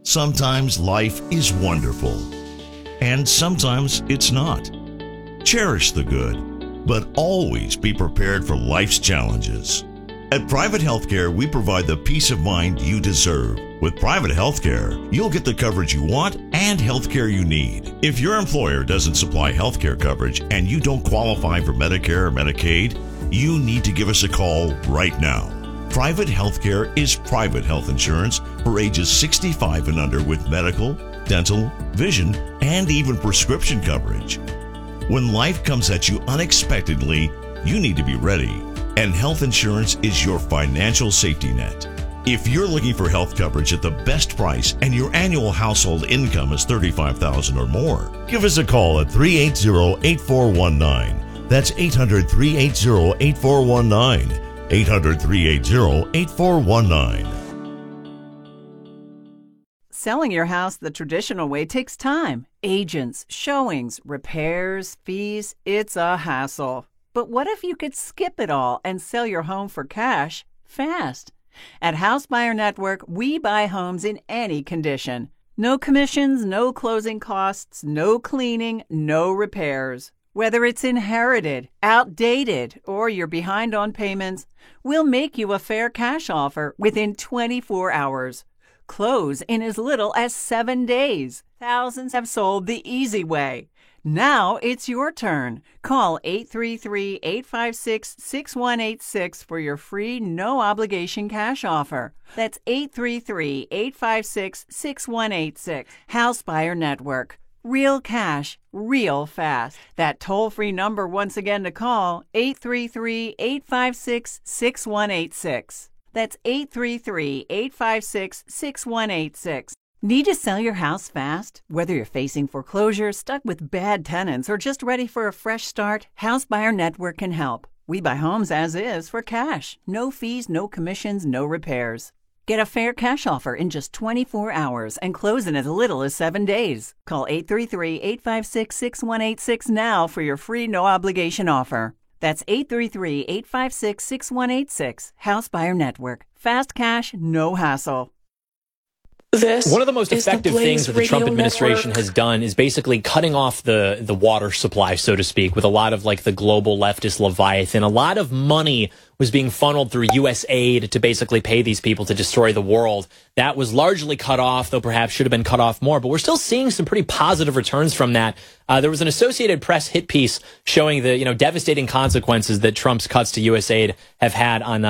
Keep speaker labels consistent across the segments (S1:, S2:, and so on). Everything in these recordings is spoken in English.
S1: Sometimes life is wonderful, and sometimes it's not. Cherish the good, but always be prepared for life's challenges. At Private Healthcare, we provide the peace of mind you deserve. With Private Healthcare, you'll get the coverage you want and healthcare you need. If your employer doesn't supply healthcare coverage and you don't qualify for Medicare or Medicaid, you need to give us a call right now. Private Healthcare is private health insurance for ages 65 and under with medical, dental, vision, and even prescription coverage. When life comes at you unexpectedly, you need to be ready, and health insurance is your financial safety net. If you're looking for health coverage at the best price and your annual household income is $35,000 or more, give us a call at 380-8419. That's 800-380-8419. 800-380-8419.
S2: Selling your house the traditional way takes time. Agents, showings, repairs, fees, it's a hassle. But what if you could skip it all and sell your home for cash fast? At House Buyer Network, we buy homes in any condition. No commissions, no closing costs, no cleaning, no repairs. Whether it's inherited, outdated, or you're behind on payments, we'll make you a fair cash offer within 24 hours. Close in as little as 7 days. Thousands have sold the easy way. Now it's your turn. Call 833-856-6186 for your free, no-obligation cash offer. That's 833-856-6186. House Buyer Network. Real cash, real fast. That toll-free number once again to call, 833-856-6186. That's 833-856-6186. Need to sell your house fast? Whether you're facing foreclosure, stuck with bad tenants, or just ready for a fresh start, House Buyer Network can help. We buy homes as is for cash. No fees, no commissions, no repairs. Get a fair cash offer in just 24 hours and close in as little as 7 days. Call 833-856-6186 now for your free no-obligation offer. That's 833-856-6186. House Buyer Network. Fast cash, no hassle.
S3: One of the most effective things that the Trump administration has done is basically cutting off the water supply, so to speak, with a lot of like the global leftist Leviathan. A lot of money was being funneled through U.S. aid to basically pay these people to destroy the world. That was largely cut off, though perhaps should have been cut off more. But we're still seeing some pretty positive returns from that. There was an Associated Press hit piece showing the devastating consequences that Trump's cuts to U.S. aid have had on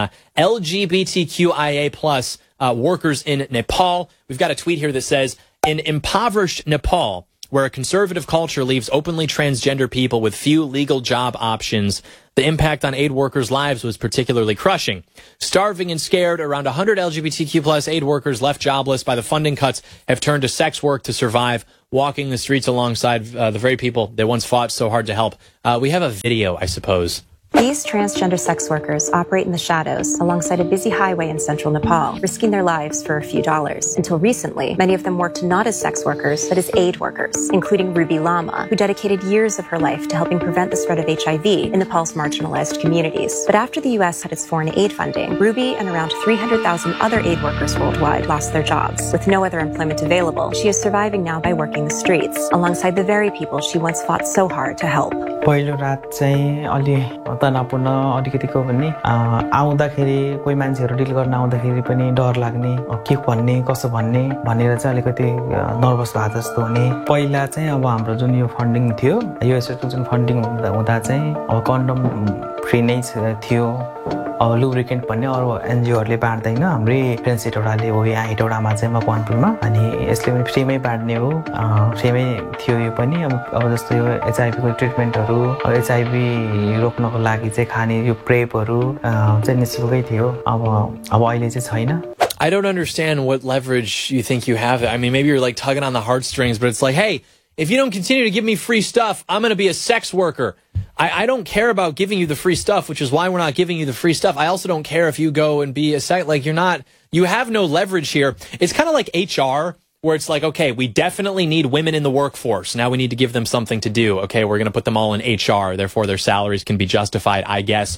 S3: LGBTQIA plus workers in Nepal. We've got a tweet here that says, in impoverished Nepal, where a conservative culture leaves openly transgender people with few legal job options, the impact on aid workers' lives was particularly crushing. Starving and scared, around 100 LGBTQ plus aid workers left jobless by the funding cuts have turned to sex work to survive, walking the streets alongside the very people they once fought so hard to help. We have a video, I suppose.
S4: These transgender sex workers operate in the shadows alongside a busy highway in central Nepal, risking their lives for a few dollars. Until recently, many of them worked not as sex workers, but as aid workers, including Ruby Lama, who dedicated years of her life to helping prevent the spread of HIV in Nepal's marginalized communities. But after the U.S. cut its foreign aid funding, Ruby and around 300,000 other aid workers worldwide lost their jobs. With no other employment available, she is surviving now by working the streets, alongside the very people she once fought so hard to help.
S5: पहिलो रात चाहिँ अलि तनावपूर्ण अलिकतिको भन्ने आउँदाखेरि कोही मान्छेहरु dill गर्न आउँदाखेरि पनि डर लाग्ने के भन्ने कसो भन्ने भनेर चाहिँ अलिकति नर्भस भए जस्तो हुने पहिला चाहिँ अब हाम्रो जुन यो फन्डिङ थियो युएसको जुन फन्डिङ हुँदा चाहिँ अब कन्डम फ्री नै थियो अब लुब्रिकेन्ट भन्ने अरु एनजीओहरुले बाँड्दैन हाम्रै फ्रेन्डसिप एउटाले हो यहाँ हेटौडामा चाहिँ मकवानपुरमा अनि यसले पनि फ्रीमै बाँड्ने हो फ्रीमै थियो यो पनि अब जस्तो यो एचआईभी को ट्रिटमेन्टहरु एचआईभी रोक्नको लागि चाहिँ खाने यो प्रेपहरु चाहिँ निशुल्कै थियो अब अहिले चाहिँ छैन
S3: I don't understand what leverage you think you have. I mean, maybe you're like tugging on the heartstrings, but it's like, hey, if you don't continue to give me free stuff, I'm going to be a sex worker. I don't care about giving you the free stuff, which is why we're not giving you the free stuff. I also don't care if you go and be a sex, like you have no leverage here. It's kind of like HR, where it's like, okay, we definitely need women in the workforce. Now we need to give them something to do. Okay, we're going to put them all in HR. Therefore, their salaries can be justified, I guess.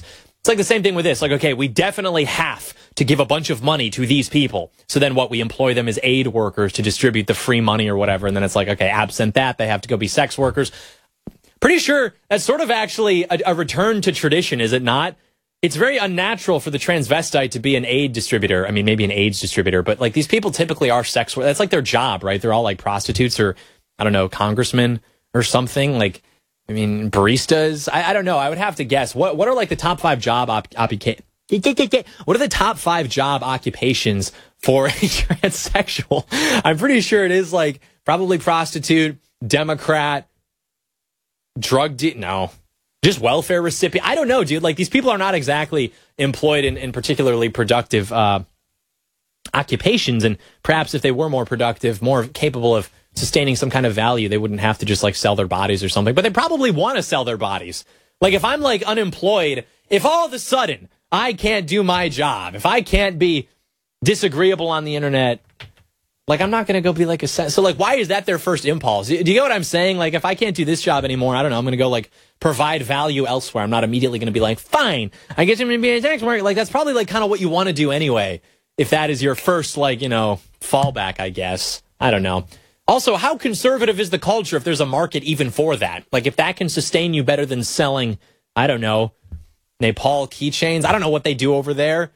S3: It's like the same thing with this. Like, okay, we definitely have to give a bunch of money to these people. So then what? We employ them as aid workers to distribute the free money or whatever. And then it's like, okay, absent that, they have to go be sex workers. Pretty sure that's sort of actually a return to tradition, is it not? It's very unnatural for the transvestite to be an aid distributor. I mean, maybe an AIDS distributor, but like these people typically are sex workers. That's like their job, right? They're all like prostitutes or, I don't know, congressmen or something. Like, I mean, baristas. I don't know. I would have to guess. What are like the top 5 job what are the top 5 job occupations for a transsexual? I'm pretty sure it is like probably prostitute, Democrat, just welfare recipient. I don't know, dude. Like these people are not exactly employed in particularly productive occupations. And perhaps if they were more productive, more capable of sustaining some kind of value, they wouldn't have to just like sell their bodies or something. But they probably want to sell their bodies. Like if I'm like unemployed, if all of a sudden I can't do my job, if I can't be disagreeable on the internet, like I'm not going to go be like a so like why is that their first impulse? Do you get what I'm saying? Like if I can't do this job anymore, I don't know, I'm going to go like provide value elsewhere. I'm not immediately going to be like, fine, I guess I'm going to be a sex worker. Like that's probably like kind of what you want to do anyway. If that is your first like, you know, fallback, I guess. I don't know. Also, how conservative is the culture if there's a market even for that? Like, if that can sustain you better than selling, I don't know, Nepal keychains. I don't know what they do over there.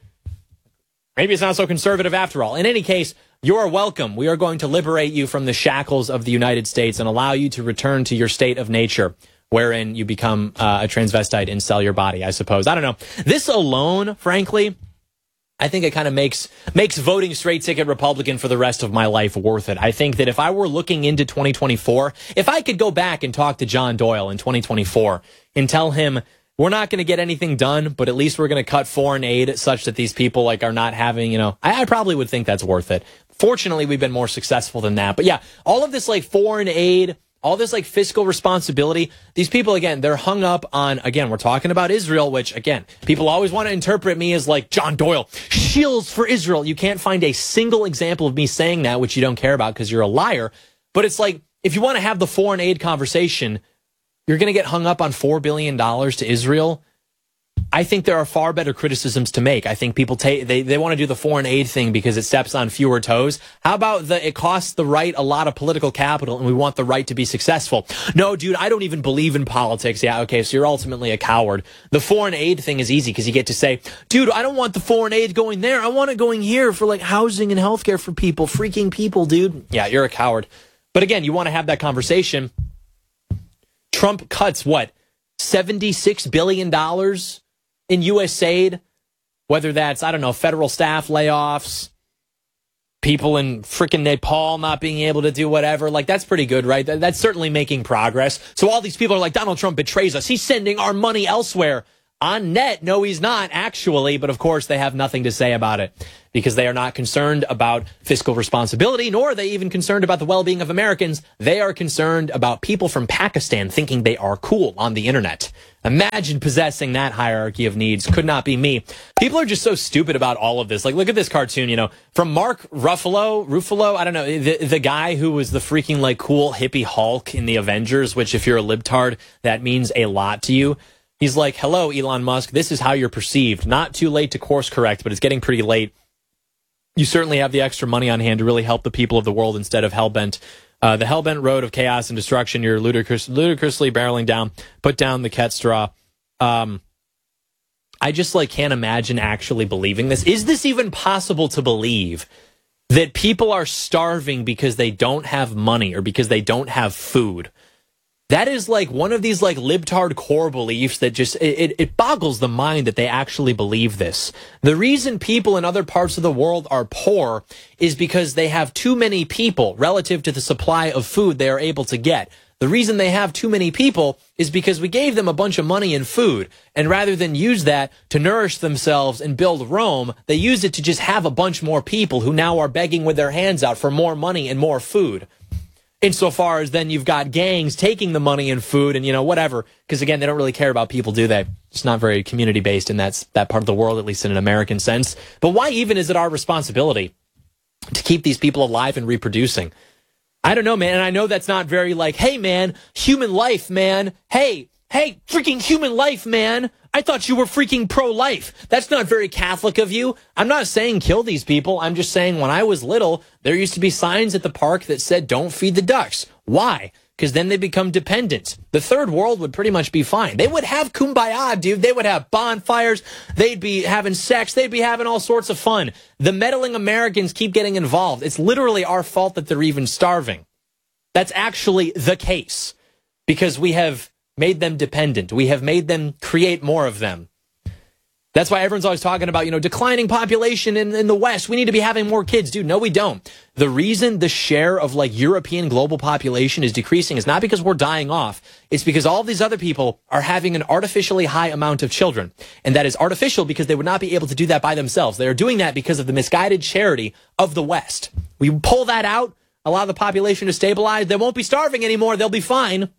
S3: Maybe it's not so conservative after all. In any case, you're welcome. We are going to liberate you from the shackles of the United States and allow you to return to your state of nature, wherein you become a transvestite and sell your body, I suppose. I don't know. This alone, frankly, I think it kind of makes voting straight ticket Republican for the rest of my life worth it. I think that if I were looking into 2024, if I could go back and talk to John Doyle in 2024 and tell him we're not going to get anything done, but at least we're going to cut foreign aid such that these people like are not having, you know, I probably would think that's worth it. Fortunately, we've been more successful than that. But yeah, all of this like foreign aid, all this like fiscal responsibility, these people, again, they're hung up on, again, we're talking about Israel, which, again, people always want to interpret me as like John Doyle, shields for Israel. You can't find a single example of me saying that, which you don't care about because you're a liar. But it's like, if you want to have the foreign aid conversation, you're going to get hung up on $4 billion to Israel. I think there are far better criticisms to make. I think people they want to do the foreign aid thing because it steps on fewer toes. How about it costs the right a lot of political capital and we want the right to be successful? No, dude, I don't even believe in politics. Yeah, okay, so you're ultimately a coward. The foreign aid thing is easy because you get to say, dude, I don't want the foreign aid going there. I want it going here for like housing and healthcare for people, freaking people, dude. Yeah, you're a coward. But again, you want to have that conversation. Trump cuts what? $76 billion in U.S. aid, whether that's, I don't know, federal staff layoffs, people in freaking Nepal not being able to do whatever. Like, that's pretty good, right? That's certainly making progress. So all these people are like, Donald Trump betrays us. He's sending our money elsewhere. On net, no, he's not, actually. But, of course, they have nothing to say about it because they are not concerned about fiscal responsibility, nor are they even concerned about the well-being of Americans. They are concerned about people from Pakistan thinking they are cool on the internet. Imagine possessing that hierarchy of needs. Could not be me. People are just so stupid about all of this. Like, look at this cartoon, you know, from Mark Ruffalo, I don't know, the guy who was the freaking, like, cool hippie Hulk in the Avengers, which if you're a libtard, that means a lot to you. He's like, hello, Elon Musk, this is how you're perceived. Not too late to course correct, but it's getting pretty late. You certainly have the extra money on hand to really help the people of the world instead of hellbent. The hellbent road of chaos and destruction, you're ludicrously barreling down. Put down the ket straw. I just like can't imagine actually believing this. Is this even possible to believe that people are starving because they don't have money or because they don't have food? That is like one of these like libtard core beliefs that just, it boggles the mind that they actually believe this. The reason people in other parts of the world are poor is because they have too many people relative to the supply of food they are able to get. The reason they have too many people is because we gave them a bunch of money and food. And rather than use that to nourish themselves and build Rome, they use it to just have a bunch more people who now are begging with their hands out for more money and more food. Insofar as then you've got gangs taking the money and food and, you know, whatever. Because, again, they don't really care about people, do they? It's not very community-based in that part of the world, at least in an American sense. But why even is it our responsibility to keep these people alive and reproducing? I don't know, man. And I know that's not very like, hey, man, human life, man. Hey, freaking human life, man. I thought you were freaking pro-life. That's not very Catholic of you. I'm not saying kill these people. I'm just saying when I was little, there used to be signs at the park that said, don't feed the ducks. Why? Because then they become dependent. The third world would pretty much be fine. They would have kumbaya, dude. They would have bonfires. They'd be having sex. They'd be having all sorts of fun. The meddling Americans keep getting involved. It's literally our fault that they're even starving. That's actually the case because we have made them dependent. We have made them create more of them. That's why everyone's always talking about, declining population in the West. We need to be having more kids. Dude, no, we don't. The reason the share of European global population is decreasing is not because we're dying off. It's because all of these other people are having an artificially high amount of children. And that is artificial because they would not be able to do that by themselves. They are doing that because of the misguided charity of the West. We pull that out, allow the population to stabilize. They won't be starving anymore. They'll be fine.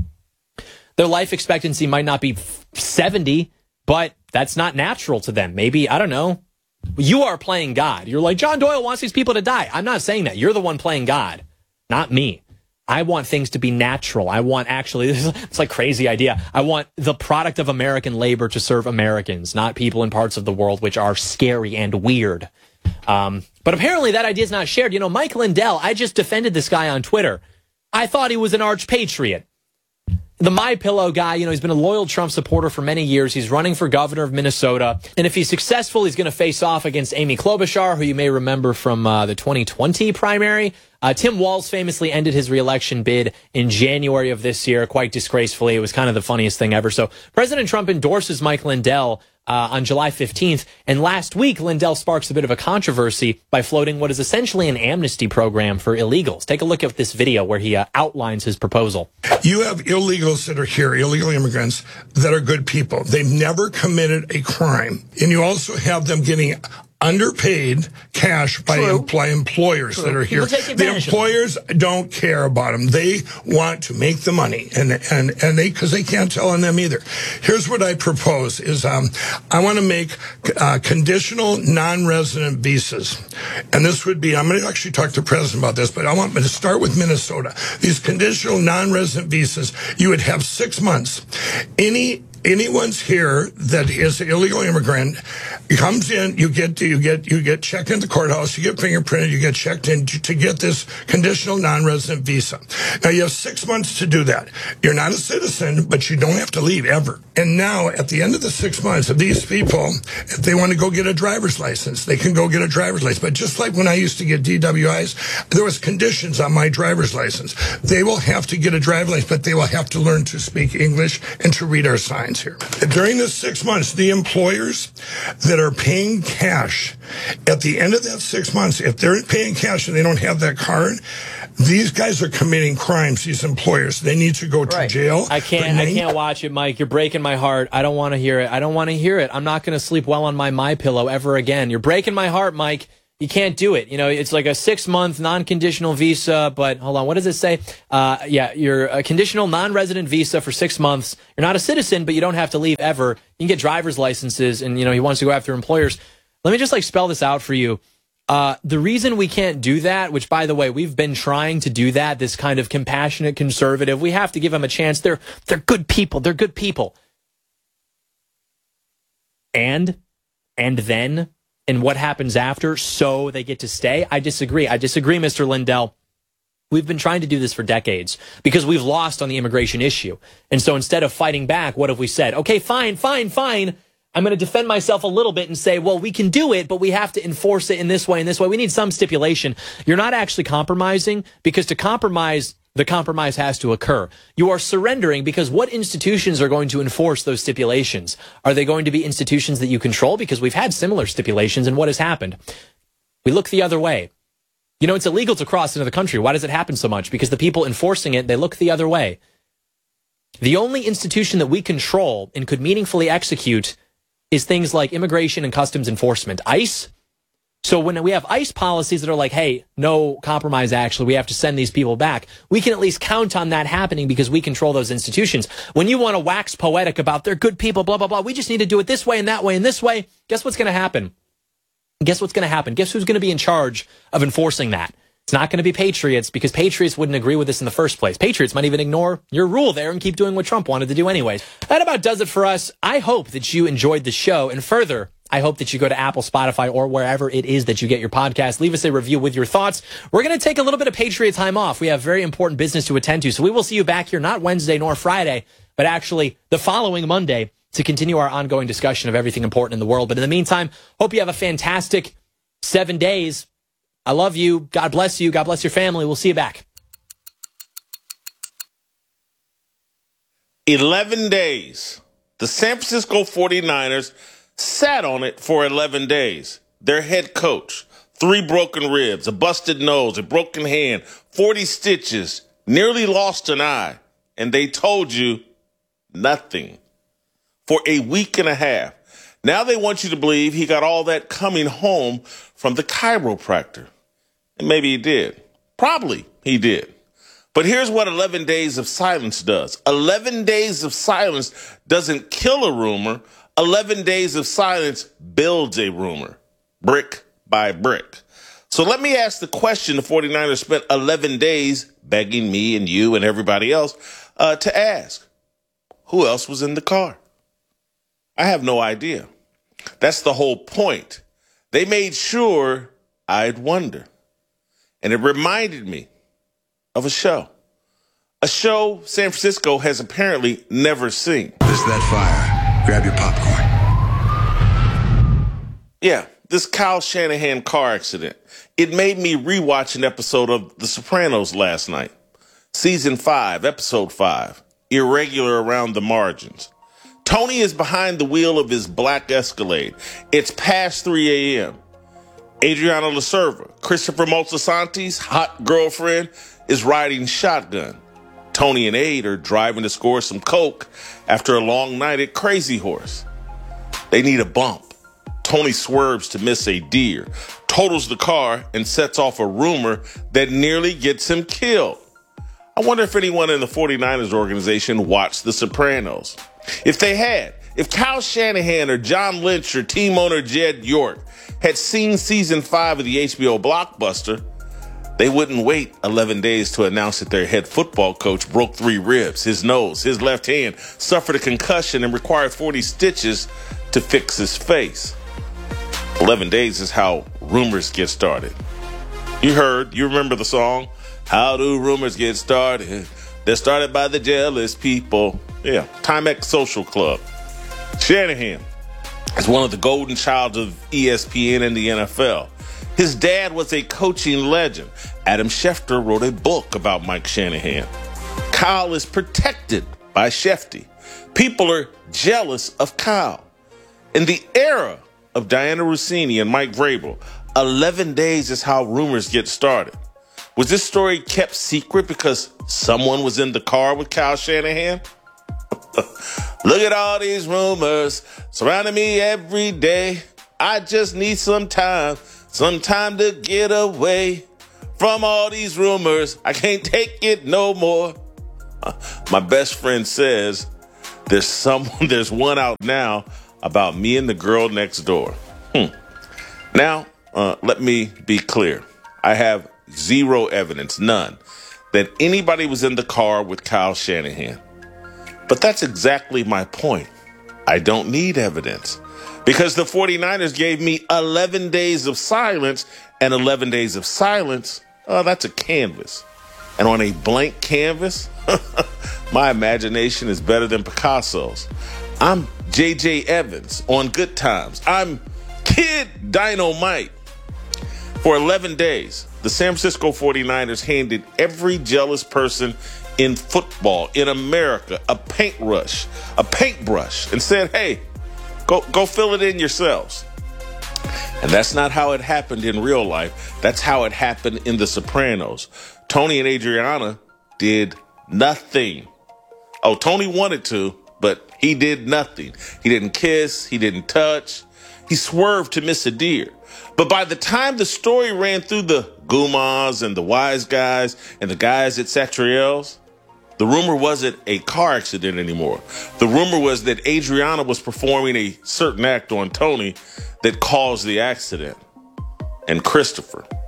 S3: Their life expectancy might not be 70, but that's not natural to them. Maybe, I don't know. You are playing God. You're like, John Doyle wants these people to die. I'm not saying that. You're the one playing God, not me. I want things to be natural. I want it's like crazy idea. I want the product of American labor to serve Americans, not people in parts of the world which are scary and weird. But apparently that idea is not shared. Mike Lindell, I just defended this guy on Twitter. I thought he was an arch patriot. The MyPillow guy, he's been a loyal Trump supporter for many years. He's running for governor of Minnesota. And if he's successful, he's going to face off against Amy Klobuchar, who you may remember from the 2020 primary. Tim Walz famously ended his reelection bid in January of this year, quite disgracefully. It was kind of the funniest thing ever. So President Trump endorses Mike Lindell on July 15th. And last week, Lindell sparks a bit of a controversy by floating what is essentially an amnesty program for illegals. Take a look at this video where he outlines his proposal.
S6: You have illegals that are here, illegal immigrants that are good people. They've never committed a crime. And you also have them getting underpaid cash by employers that are here. The employers don't care about them. They want to make the money, and because they can't tell on them either. Here's what I propose is I want to make conditional non-resident visas, and this would be, I'm going to actually talk to the president about this, but I want to start with Minnesota. These conditional non-resident visas, you would have 6 months. Anyone's here that is an illegal immigrant comes in, you get checked in the courthouse, you get fingerprinted, you get checked in to get this conditional non-resident visa. Now you have 6 months to do that. You're not a citizen, but you don't have to leave ever. And now at the end of the 6 months, if these people, if they want to go get a driver's license, they can go get a driver's license. But just like when I used to get DWIs, there was conditions on my driver's license. They will have to get a driver's license, but they will have to learn to speak English and to read our signs here. During the 6 months, the employers that are paying cash, at the end of that 6 months, if they're paying cash and they don't have that card, these guys are committing crimes, these employers. They need to go to jail.
S3: I can't watch it, Mike. You're breaking my heart. I don't want to hear it. I'm not going to sleep well on my MyPillow ever again. You're breaking my heart, Mike. You can't do it. It's like a 6-month non-conditional visa, but hold on. What does it say? You're a conditional non-resident visa for 6 months. You're not a citizen, but you don't have to leave ever. You can get driver's licenses, and, he wants to go after employers. Let me just spell this out for you. The reason we can't do that, which, by the way, we've been trying to do that, this kind of compassionate conservative, we have to give them a chance. They're good people. They're good people. And then, and what happens after, so they get to stay? I disagree, Mr. Lindell. We've been trying to do this for decades because we've lost on the immigration issue. And so instead of fighting back, what have we said? Okay, fine. I'm going to defend myself a little bit and say, well, we can do it, but we have to enforce it in this way and this way. We need some stipulation. You're not actually compromising, because to compromise, the compromise has to occur. You are surrendering, because what institutions are going to enforce those stipulations? Are they going to be institutions that you control? Because we've had similar stipulations, and what has happened? We look the other way. It's illegal to cross into the country. Why does it happen so much? Because the people enforcing it, they look the other way. The only institution that we control and could meaningfully execute is things like Immigration and Customs Enforcement, ICE. So when we have ICE policies that are like, hey, no compromise, actually, we have to send these people back, we can at least count on that happening because we control those institutions. When you want to wax poetic about they're good people, blah, blah, blah, we just need to do it this way and that way and this way, guess what's going to happen? Guess who's going to be in charge of enforcing that? It's not going to be Patriots because Patriots wouldn't agree with this in the first place. Patriots might even ignore your rule there and keep doing what Trump wanted to do anyways. That about does it for us. I hope that you enjoyed the show. And further, I hope that you go to Apple, Spotify, or wherever it is that you get your podcast. Leave us a review with your thoughts. We're going to take a little bit of Patriot time off. We have very important business to attend to. So we will see you back here, not Wednesday nor Friday, but actually the following Monday to continue our ongoing discussion of everything important in the world. But in the meantime, hope you have a fantastic 7 days. I love you. God bless you. God bless your family. We'll see you back.
S7: 11 days. The San Francisco 49ers sat on it for 11 days. Their head coach, 3 broken ribs, a busted nose, a broken hand, 40 stitches, nearly lost an eye. And they told you nothing for a week and a half. Now they want you to believe he got all that coming home from the chiropractor. And maybe he did. Probably he did. But here's what 11 days of silence does. 11 days of silence doesn't kill a rumor. 11 days of silence builds a rumor, brick by brick. So let me ask the question the 49ers spent 11 days begging me and you and everybody else to ask. Who else was in the car? I have no idea. That's the whole point. They made sure I'd wonder. And it reminded me of a show San Francisco has apparently never seen.
S8: There's that fire. Grab your popcorn.
S7: Yeah, this Kyle Shanahan car accident. It made me rewatch an episode of The Sopranos last night. Season 5, episode 5, Irregular Around the Margins. Tony is behind the wheel of his black Escalade. It's past 3 a.m. Adriana LaServa, Christopher Moltisanti's hot girlfriend, is riding shotgun. Tony and Aid are driving to score some coke after a long night at Crazy Horse. They need a bump. Tony swerves to miss a deer, totals the car, and sets off a rumor that nearly gets him killed. I wonder if anyone in the 49ers organization watched The Sopranos. If they had, if Kyle Shanahan or John Lynch or team owner Jed York had seen season 5 of the HBO blockbuster, they wouldn't wait 11 days to announce that their head football coach broke 3 ribs, his nose, his left hand, suffered a concussion, and required 40 stitches to fix his face. 11 days is how rumors get started. You remember the song, How Do Rumors Get Started? They're started by the jealous people. Yeah, Timex Social Club. Shanahan is one of the golden childs of ESPN and the NFL. His dad was a coaching legend. Adam Schefter wrote a book about Mike Shanahan. Kyle is protected by Shefty. People are jealous of Kyle. In the era of Diana Rossini and Mike Vrabel, 11 days is how rumors get started. Was this story kept secret because someone was in the car with Kyle Shanahan? Look at all these rumors surrounding me every day. I just need some time to get away from all these rumors. I can't take it no more. My best friend says there's one out now about me and the girl next door. Now, let me be clear. I have zero evidence, none, that anybody was in the car with Kyle Shanahan. But that's exactly my point. I don't need evidence because the 49ers gave me 11 days of silence, and 11 days of silence, that's a canvas. And on a blank canvas, my imagination is better than Picasso's. I'm J.J. Evans on Good Times. I'm Kid Dynamite. For 11 days, the San Francisco 49ers handed every jealous person in football, in America, a paintbrush, and said, hey, go fill it in yourselves. And that's not how it happened in real life. That's how it happened in The Sopranos. Tony and Adriana did nothing. Oh, Tony wanted to, but he did nothing. He didn't kiss. He didn't touch. He swerved to miss a deer. But by the time the story ran through the Gumas and the Wise Guys and the guys at Satriel's, the rumor wasn't a car accident anymore. The rumor was that Adriana was performing a certain act on Tony that caused the accident. And Christopher,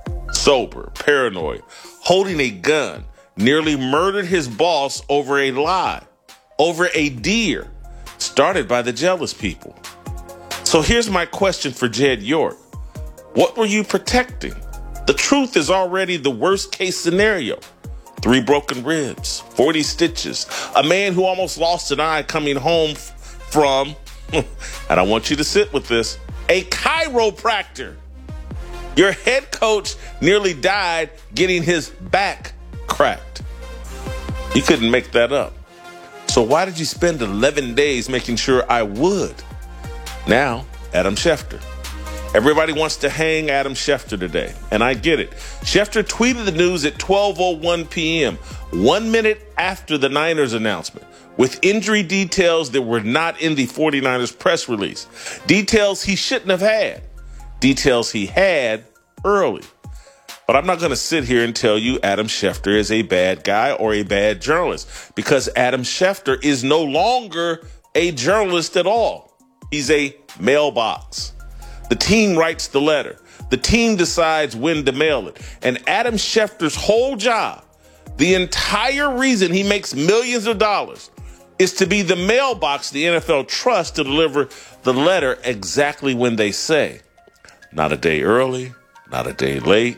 S7: sober, paranoid, holding a gun, nearly murdered his boss over a lie, over a deer, started by the jealous people. So here's my question for Jed York. What were you protecting? The truth is already the worst case scenario. 3 broken ribs, 40 stitches, a man who almost lost an eye coming home from, and I want you to sit with this, a chiropractor. Your head coach nearly died getting his back cracked. You couldn't make that up. So why did you spend 11 days making sure I would? Now, Adam Schefter. Everybody wants to hang Adam Schefter today, and I get it. Schefter tweeted the news at 12:01 p.m., 1 minute after the Niners announcement, with injury details that were not in the 49ers press release. Details he shouldn't have had. Details he had early. But I'm not going to sit here and tell you Adam Schefter is a bad guy or a bad journalist, because Adam Schefter is no longer a journalist at all. He's a mailbox. The team writes the letter. The team decides when to mail it. And Adam Schefter's whole job, the entire reason he makes millions of dollars, is to be the mailbox the NFL trusts to deliver the letter exactly when they say. Not a day early, not a day late.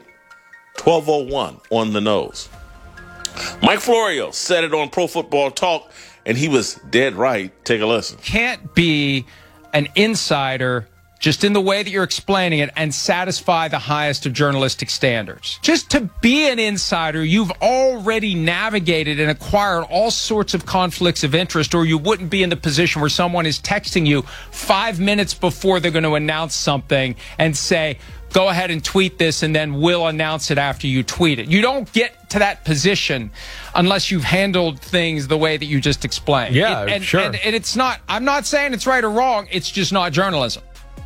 S7: 12:01 on the nose. Mike Florio said it on Pro Football Talk, and he was dead right. Take a listen.
S9: Can't be an insider just in the way that you're explaining it and satisfy the highest of journalistic standards. Just to be an insider, you've already navigated and acquired all sorts of conflicts of interest, or you wouldn't be in the position where someone is texting you 5 minutes before they're going to announce something and say, go ahead and tweet this, and then we'll announce it after you tweet it. You don't get to that position unless you've handled things the way that you just explained.
S10: Yeah, sure.
S9: And it's not, I'm not saying it's right or wrong. It's just not journalism.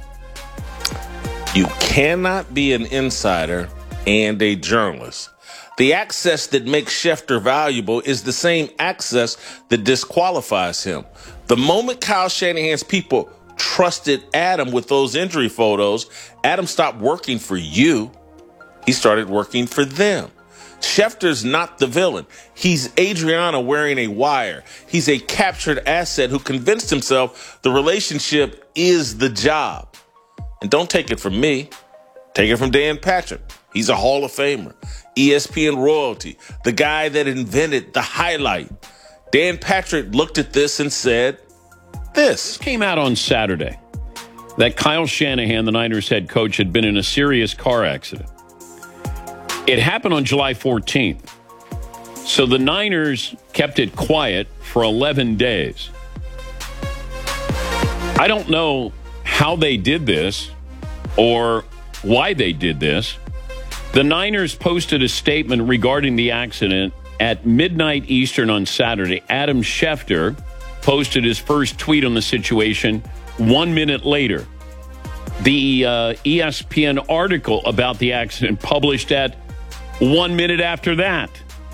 S7: You cannot be an insider and a journalist. The access that makes Schefter valuable is the same access that disqualifies him. The moment Kyle Shanahan's people trusted Adam with those injury photos, Adam stopped working for you. He started working for them. Schefter's not the villain. He's Adriana wearing a wire. He's a captured asset who convinced himself the relationship is the job. And don't take it from me. Take it from Dan Patrick. He's a Hall of Famer. ESPN royalty. The guy that invented the highlight. Dan Patrick looked at this and said, this
S10: came out on Saturday that Kyle Shanahan, the Niners head coach, had been in a serious car accident. It happened on July 14th. So the Niners kept it quiet for 11 days. I don't know how they did this or why they did this. The Niners posted a statement regarding the accident at midnight Eastern on Saturday. Adam Schefter posted his first tweet on the situation 1 minute later. The ESPN article about the accident published at 1 minute after that.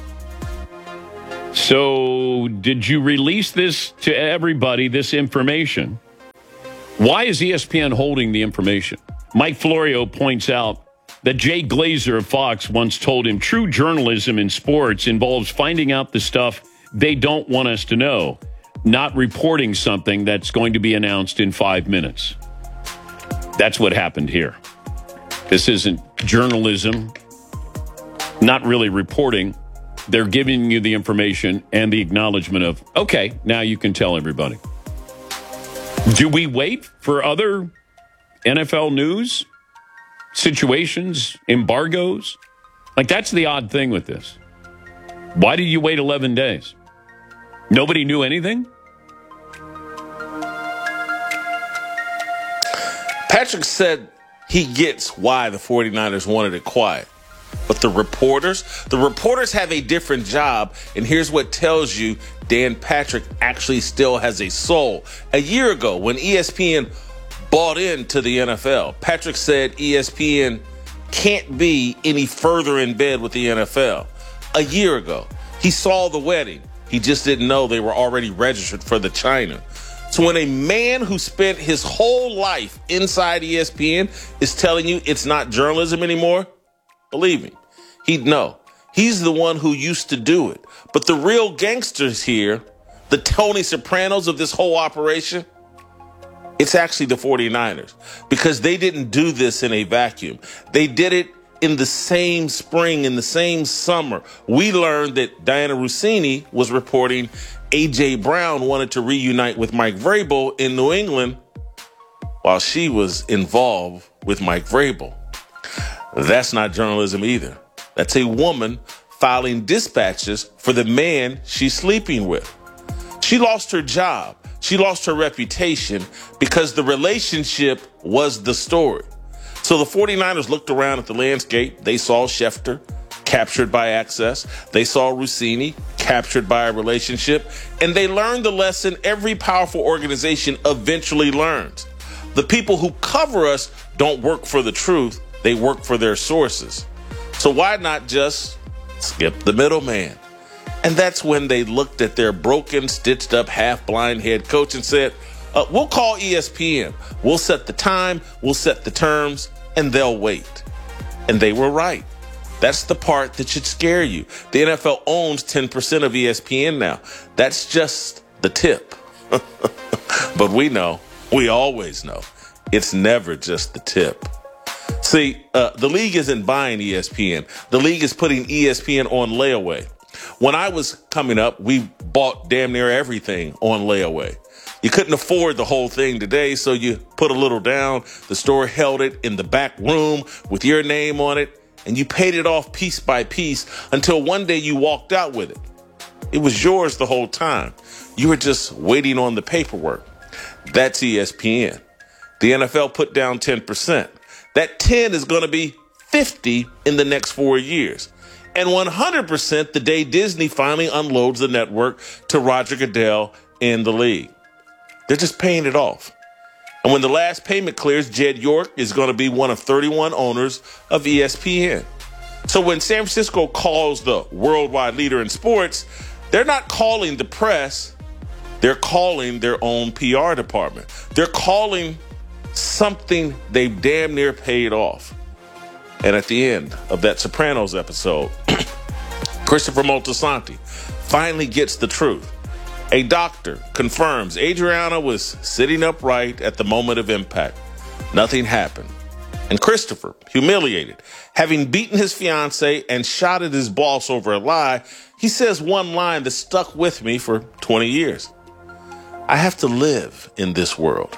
S10: So did you release this to everybody, this information? Why is ESPN holding the information? Mike Florio points out that Jay Glazer of Fox once told him true journalism in sports involves finding out the stuff they don't want us to know, not reporting something that's going to be announced in 5 minutes. That's what happened here. This isn't journalism, not really reporting. They're giving you the information and the acknowledgement of, okay, now you can tell everybody. Do we wait for other NFL news, situations, embargoes? Like, that's the odd thing with this. Why did you wait 11 days? Nobody knew anything?
S7: Patrick said he gets why the 49ers wanted it quiet. But the reporters have a different job, and here's what tells you Dan Patrick actually still has a soul. A year ago, when ESPN bought into the NFL, Patrick said ESPN can't be any further in bed with the NFL. A year ago, he saw the wedding. He just didn't know they were already registered for the China. So when a man who spent his whole life inside ESPN is telling you it's not journalism anymore, believe me, he'd know. He's the one who used to do it. But the real gangsters here, the Tony Sopranos of this whole operation, it's actually the 49ers, because they didn't do this in a vacuum. They did it in the same spring, in the same summer. We learned that Diana Russini was reporting A.J. Brown wanted to reunite with Mike Vrabel in New England while she was involved with Mike Vrabel. That's not journalism either. That's a woman filing dispatches for the man she's sleeping with. She lost her job. She lost her reputation because the relationship was the story. So the 49ers looked around at the landscape. They saw Schefter captured by access. They saw Russini captured by a relationship. And they learned the lesson every powerful organization eventually learns. The people who cover us don't work for the truth. They work for their sources. So why not just skip the middleman? And that's when they looked at their broken, stitched up, half-blind head coach and said, we'll call ESPN. We'll set the time, we'll set the terms, and they'll wait. And they were right. That's the part that should scare you. The NFL owns 10% of ESPN now. That's just the tip. But we know, we always know, it's never just the tip. See, the league isn't buying ESPN. The league is putting ESPN on layaway. When I was coming up, we bought damn near everything on layaway. You couldn't afford the whole thing today, so you put a little down. The store held it in the back room with your name on it, and you paid it off piece by piece until one day you walked out with it. It was yours the whole time. You were just waiting on the paperwork. That's ESPN. The NFL put down 10%. That 10 is going to be 50 in the next 4 years. And 100% the day Disney finally unloads the network to Roger Goodell and the league. They're just paying it off. And when the last payment clears, Jed York is going to be one of 31 owners of ESPN. So when San Francisco calls the worldwide leader in sports, they're not calling the press. They're calling their own PR department. They're calling something they've damn near paid off. And at the end of that Sopranos episode, Christopher Moltisanti finally gets the truth. A doctor confirms Adriana was sitting upright at the moment of impact. Nothing happened. And Christopher, humiliated, having beaten his fiancée and shot at his boss over a lie, he says one line that stuck with me for 20 years. I have to live in this world.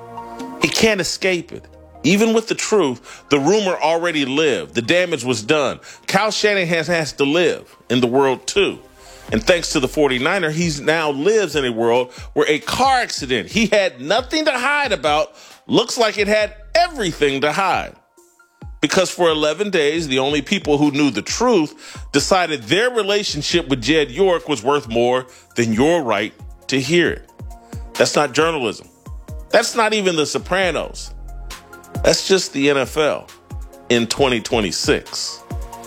S7: He can't escape it. Even with the truth, the rumor already lived. The damage was done. Kyle Shanahan has to live in the world too. And thanks to the 49er, he now lives in a world where a car accident he had nothing to hide about looks like it had everything to hide. Because for 11 days, the only people who knew the truth decided their relationship with Jed York was worth more than your right to hear it. That's not journalism. That's not even The Sopranos. That's just the NFL in 2026.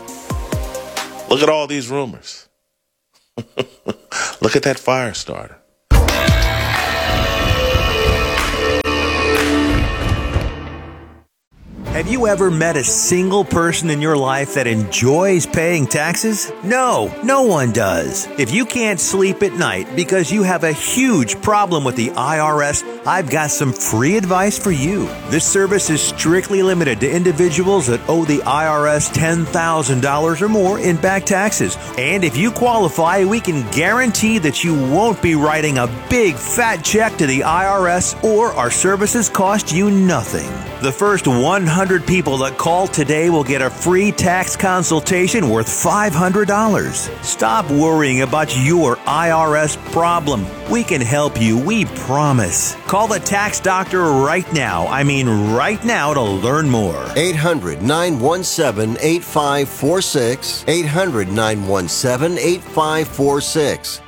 S7: Look at all these rumors. Look at that fire starter.
S11: Have you ever met a single person in your life that enjoys paying taxes? No, no one does. If you can't sleep at night because you have a huge problem with the IRS, I've got some free advice for you. This service is strictly limited to individuals that owe the IRS $10,000 or more in back taxes. And if you qualify, we can guarantee that you won't be writing a big fat check to the IRS, or our services cost you nothing. The first 100 people that call today will get a free tax consultation worth $500. Stop worrying about your IRS problem. We can help you, we promise. Call the tax doctor right now. I mean right now to learn more.
S12: 800-917-8546. 800-917-8546.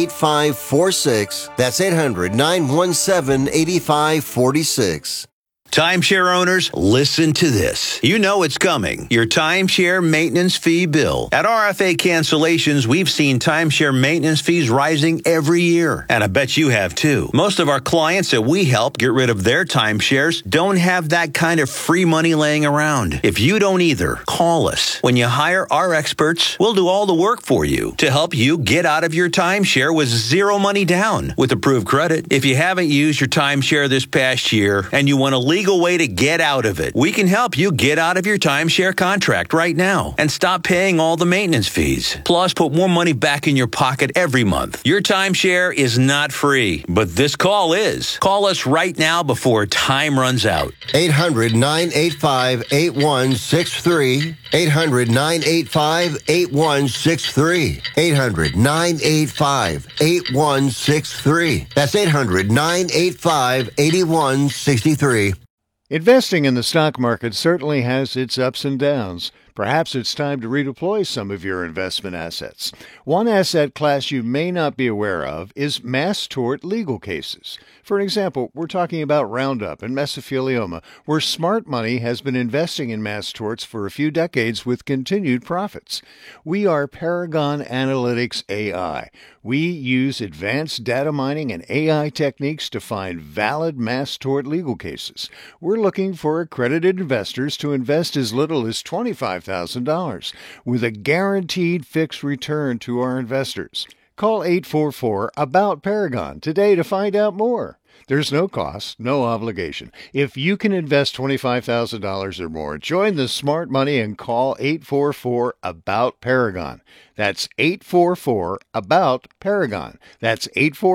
S12: 800-917-8546. That's 800-917-8546.
S11: Timeshare owners, listen to this. You know it's coming. Your timeshare maintenance fee bill. At RFA Cancellations, we've seen timeshare maintenance fees rising every year. And I bet you have too. Most of our clients that we help get rid of their timeshares don't have that kind of free money laying around. If you don't either, call us. When you hire our experts, we'll do all the work for you to help you get out of your timeshare with zero money down with approved credit. If you haven't used your timeshare this past year and you want a legal way to get out of it, we can help you get out of your timeshare contract right now and stop paying all the maintenance fees. Plus, put more money back in your pocket every month. Your timeshare is not free, but this call is. Call us right now before time runs out.
S12: 800-985-8163. 800-985-8163. 800-985-8163. That's 800-985-8163.
S13: Investing in the stock market certainly has its ups and downs. Perhaps it's time to redeploy some of your investment assets. One asset class you may not be aware of is mass tort legal cases. For example, we're talking about Roundup and mesothelioma, where smart money has been investing in mass torts for a few decades with continued profits. We are Paragon Analytics AI. We use advanced data mining and AI techniques to find valid mass tort legal cases. We're looking for accredited investors to invest as little as $25,000 with a guaranteed fixed return to our investors. Call 844-ABOUT-PARAGON today to find out more. There's no cost, no obligation. If you can invest $25,000 or more, join the smart money and call 844-ABOUT-PARAGON. That's 844-ABOUT-PARAGON. That's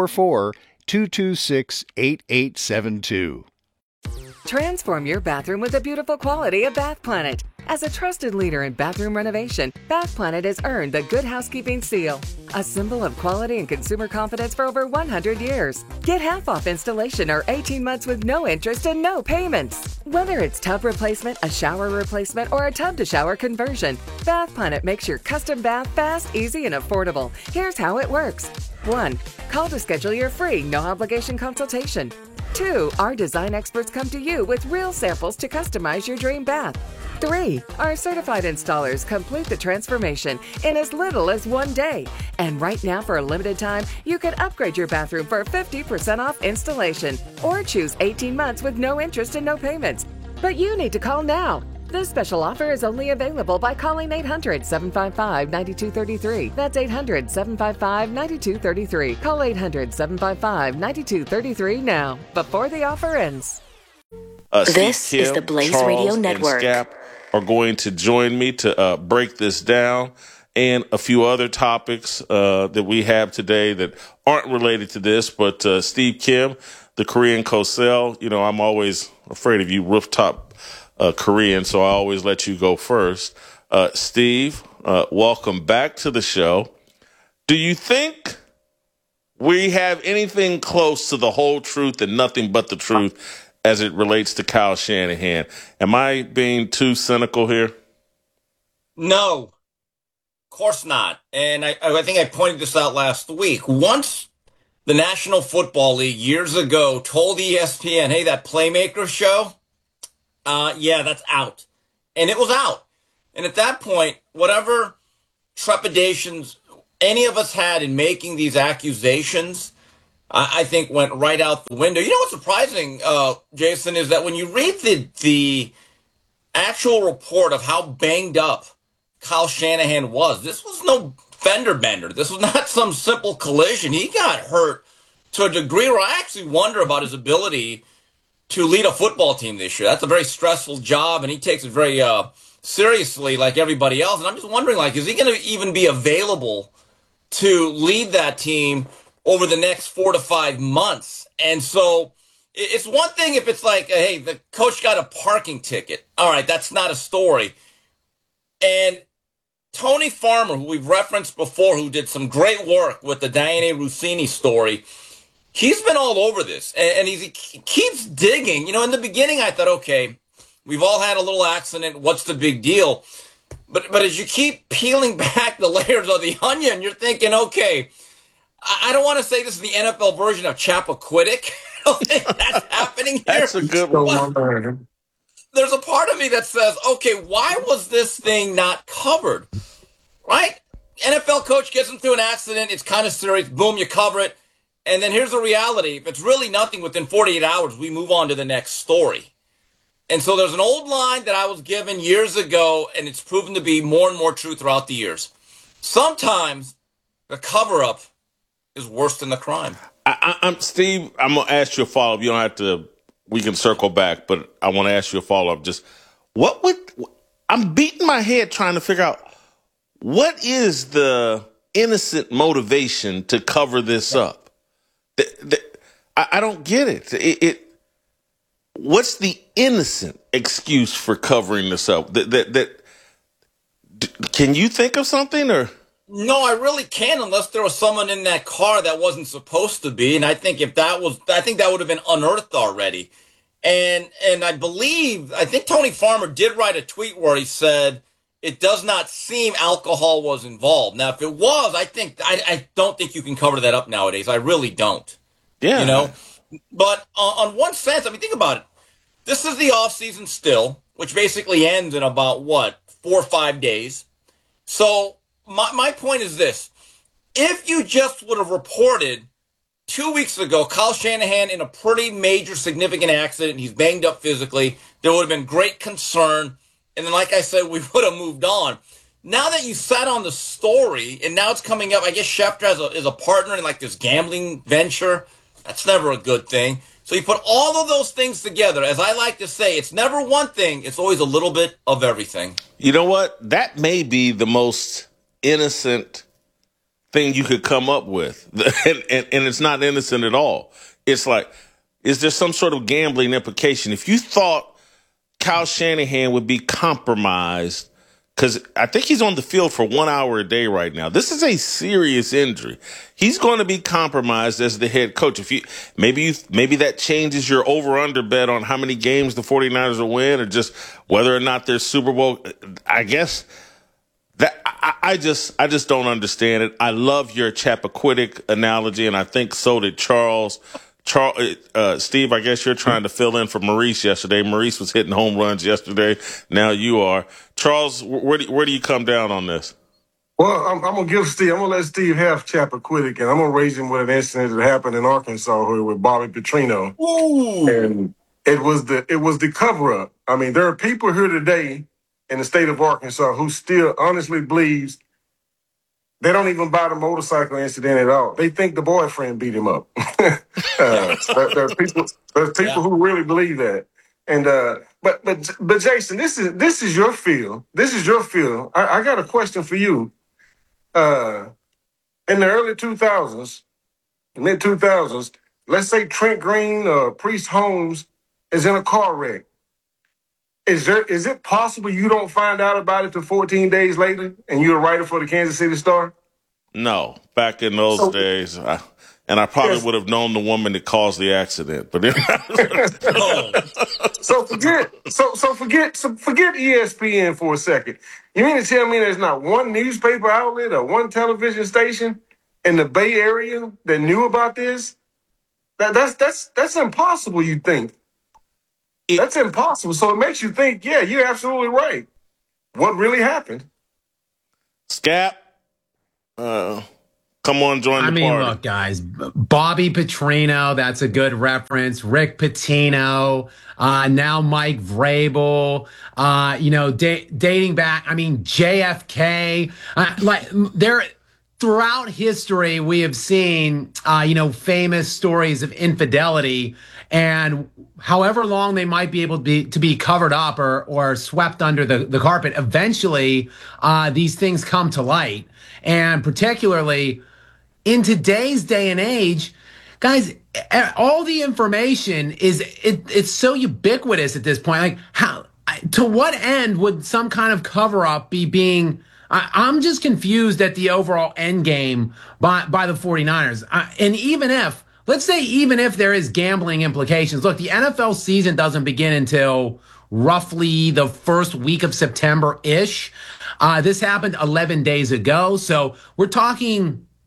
S13: 844-226-8872.
S14: Transform your bathroom with the beautiful quality of Bath Planet. As a trusted leader in bathroom renovation, Bath Planet has earned the Good Housekeeping seal, a symbol of quality and consumer confidence for over 100 years. Get half off installation or 18 months with no interest and no payments. Whether it's tub replacement, a shower replacement, or a tub-to-shower conversion, Bath Planet makes your custom bath fast, easy, and affordable. Here's how it works. 1. Call to schedule your free, no-obligation consultation. 2. Our design experts come to you with real samples to customize your dream bath. 3. Our certified installers complete the transformation in as little as 1 day. And right now, for a limited time, you can upgrade your bathroom for 50% off installation or choose 18 months with no interest and no payments. But you need to call now. This special offer is only available by calling 800-755-9233. That's 800-755-9233. Call 800-755-9233 now, before the offer ends.
S15: This is the Blaze
S7: Charles,
S15: Radio Network.
S7: And Scap are going to join me to break this down and a few other topics that we have today that aren't related to this. But Steve Kim, the Korean Cosell, you know, I'm always afraid of you rooftop Korean, so I always let you go first. Steve, welcome back to the show. Do you think we have anything close to the whole truth and nothing but the truth as it relates to Kyle Shanahan? Am I being too cynical here?
S16: No, of course not. And I think I pointed this out last week. Once the National Football League years ago told ESPN, hey, that Playmaker show, yeah, that's out. And it was out. And at that point, whatever trepidations any of us had in making these accusations, I think went right out the window. You know what's surprising, Jason, is that when you read the actual report of how banged up Kyle Shanahan was, this was no fender bender. This was not some simple collision. He got hurt to a degree where I actually wonder about his ability to lead a football team this year. That's a very stressful job, and he takes it very seriously like everybody else. And I'm just wondering, like, is he going to even be available to lead that team over the next 4 to 5 months? And so it's one thing if it's like, hey, the coach got a parking ticket. All right, that's not a story. And Tony Farmer, who we've referenced before, who did some great work with the Diane Rossini story, he's been all over this. And he keeps digging. You know, in the beginning, I thought, okay, we've all had a little accident. What's the big deal? But as you keep peeling back the layers of the onion, you're thinking, okay, I don't want to say this is the NFL version of Chappaquiddick, don't think that's happening here.
S7: That's a good one.
S16: There's a part of me that says, okay, why was this thing not covered? Right? NFL coach gets into an accident. It's kind of serious. Boom, you cover it. And then here's the reality. If it's really nothing within 48 hours, we move on to the next story. And so there's an old line that I was given years ago, and it's proven to be more and more true throughout the years. Sometimes the cover-up is worse than the crime.
S7: I'm Steve, I'm going to ask you a follow-up. You don't have to, we can circle back, but I want to ask you a follow-up. Just I'm beating my head trying to figure out what is the innocent motivation to cover this up? I don't get it. What's the innocent excuse for covering this up? Can you think of something or?
S16: No, I really can't unless there was someone in that car that wasn't supposed to be. And I think that would have been unearthed already. And I think Tony Farmer did write a tweet where he said, it does not seem alcohol was involved. Now, if it was, I don't think you can cover that up nowadays. I really don't.
S7: Yeah.
S16: You know? But on one sense, I mean, think about it. This is the offseason still, which basically ends in about, 4 or 5 days. So my point is this. If you just would have reported 2 weeks ago, Kyle Shanahan in a pretty major, significant accident, he's banged up physically, there would have been great concern. And then, like I said, we would have moved on. Now that you sat on the story, and now it's coming up, I guess Schefter is a partner in like this gambling venture. That's never a good thing. So you put all of those things together. As I like to say, it's never one thing. It's always a little bit of everything.
S7: You know what? That may be the most innocent thing you could come up with. And it's not innocent at all. It's like, is there some sort of gambling implication? If you thought Kyle Shanahan would be compromised, because I think he's on the field for 1 hour a day right now. This is a serious injury. He's going to be compromised as the head coach. Maybe that changes your over-under bet on how many games the 49ers will win, or just whether or not they're Super Bowl. I guess that I just don't understand it. I love your Chappaquiddick analogy, and I think so did Charles. Steve, I guess you're trying to fill in for Maurice yesterday. Maurice was hitting home runs yesterday. Now you are. Charles, where do you come down on this?
S17: Well, I'm going to let Steve have Chappaquiddick, and I'm going to raise him with an incident that happened in Arkansas here with Bobby Petrino.
S16: Ooh.
S17: And it was the cover-up. I mean, there are people here today in the state of Arkansas who still honestly believes they don't even buy the motorcycle incident at all. They think the boyfriend beat him up. There's people who really believe that. And but Jason, this is your field. This is your field. I got a question for you. In the early 2000s, mid 2000s, let's say Trent Green or Priest Holmes is in a car wreck. Is it possible you don't find out about it till 14 days later and you're a writer for the Kansas City Star?
S7: No, back in those days, and I probably would have known the woman that caused the accident. But
S17: forget ESPN for a second. You mean to tell me there's not one newspaper outlet or one television station in the Bay Area that knew about this? That's impossible. You think? That's impossible. So it makes you think, yeah, you're absolutely right. What really happened?
S7: Scap, come on, join the party.
S18: Look, guys, Bobby Petrino, that's a good reference. Rick Pitino, now Mike Vrabel, dating back, JFK. Throughout history, we have seen, famous stories of infidelity, and however long they might be able to be covered up or swept under the carpet, eventually these things come to light. And particularly in today's day and age, guys, all the information it's so ubiquitous at this point. Like, to what end would some kind of cover up be being? I'm just confused at the overall end game by the 49ers. And even if there is gambling implications, look, the NFL season doesn't begin until roughly the first week of September-ish. This happened 11 days ago. So we're talking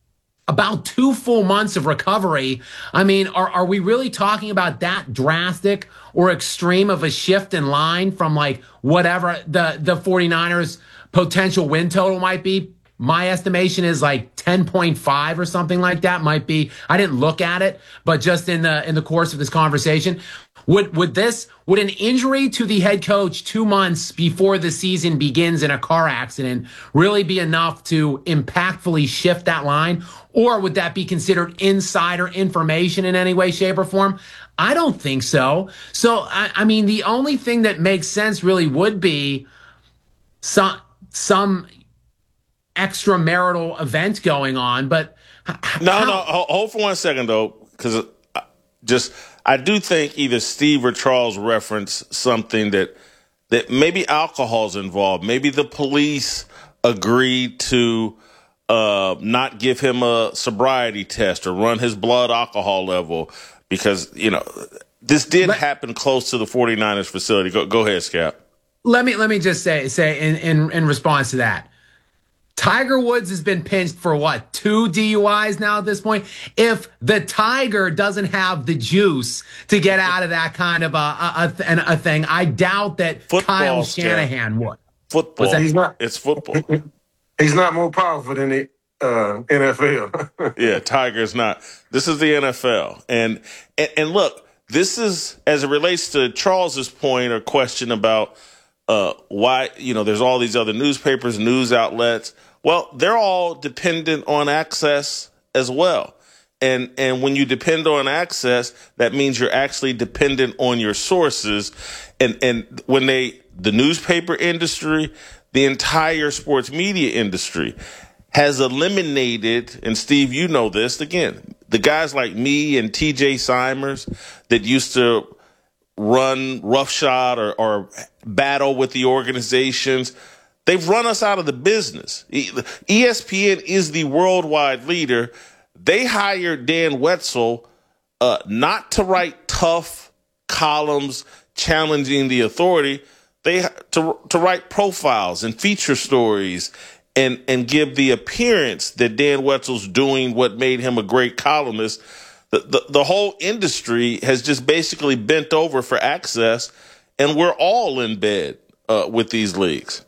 S18: about 2 full months of recovery. I mean, are we really talking about that drastic or extreme of a shift in line from like whatever the 49ers potential win total might be? My estimation is like 10.5 or something like that. Might be. I didn't look at it, but just in the course of this conversation, would an injury to the head coach 2 months before the season begins in a car accident really be enough to impactfully shift that line? Or would that be considered insider information in any way, shape, or form? I don't think so. So, I mean, the only thing that makes sense really would be some extramarital event going on. But
S7: hold for 1 second, though, because I do think either Steve or Charles referenced something that maybe alcohol's involved. Maybe the police agreed to not give him a sobriety test or run his blood alcohol level because, this did happen close to the 49ers facility. Go ahead, Scap.
S18: Let me just say in response to that. Tiger Woods has been pinched for 2 DUIs now at this point. If the Tiger doesn't have the juice to get out of that kind of a thing, I doubt that Kyle Shanahan would.
S7: Football. It's football.
S17: He's not more powerful than the NFL.
S7: Yeah, Tiger's not. This is the NFL. And look, this is, as it relates to Charles's point or question about why, there's all these other newspapers, news outlets. Well, they're all dependent on access as well. And when you depend on access, that means you're actually dependent on your sources. And when the newspaper industry, the entire sports media industry has eliminated, and Steve, you know this, again, the guys like me and TJ Simers that used to run roughshod or battle with the organizations, they've run us out of the business. ESPN is the worldwide leader. They hired Dan Wetzel not to write tough columns challenging the authority. To write profiles and feature stories and give the appearance that Dan Wetzel's doing what made him a great columnist. The whole industry has just basically bent over for access, and we're all in bed with these leagues.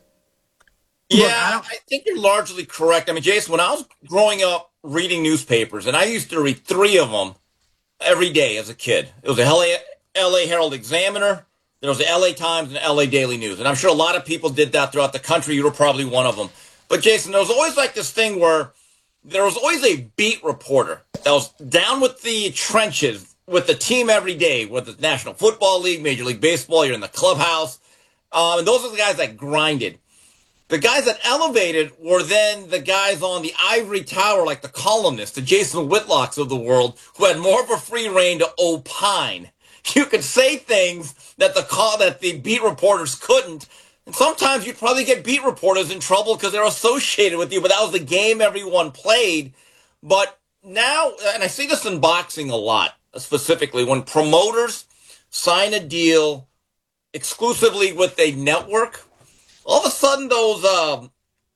S16: Yeah, I think you're largely correct. I mean, Jason, when I was growing up reading newspapers, and I used to read 3 of them every day as a kid. It was the LA Herald Examiner, there was the LA Times, and the LA Daily News. And I'm sure a lot of people did that throughout the country. You were probably one of them. But, Jason, there was always like this thing where there was always a beat reporter that was down with the trenches with the team every day, with the National Football League, Major League Baseball, you're in the clubhouse. And those are the guys that grinded. The guys that elevated were then the guys on the ivory tower, like the columnists, the Jason Whitlocks of the world, who had more of a free reign to opine. You could say things that the beat reporters couldn't. And sometimes you'd probably get beat reporters in trouble because they're associated with you, but that was the game everyone played. But now, and I see this in boxing a lot, specifically, when promoters sign a deal exclusively with a network, all of a sudden those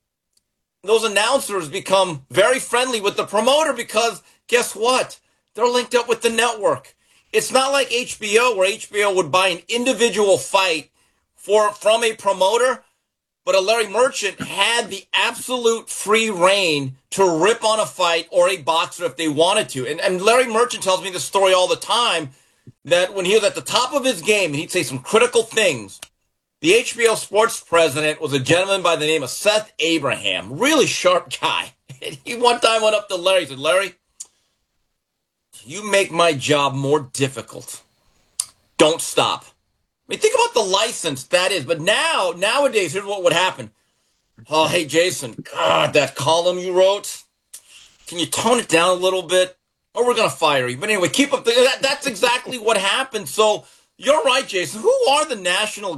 S16: announcers become very friendly with the promoter because guess what? They're linked up with the network. It's not like HBO, where HBO would buy an individual fight from a promoter, but a Larry Merchant had the absolute free reign to rip on a fight or a boxer if they wanted to. And Larry Merchant tells me this story all the time, that when he was at the top of his game, and he'd say some critical things, the HBO sports president was a gentleman by the name of Seth Abraham, really sharp guy. And he one time went up to Larry and said, "Larry, you make my job more difficult. Don't stop." I mean, think about the license that is. But nowadays, here's what would happen. "Oh, hey, Jason, God, that column you wrote, can you tone it down a little bit? Or we're going to fire you." But anyway, keep up. That's exactly what happened. So you're right, Jason. Who are the national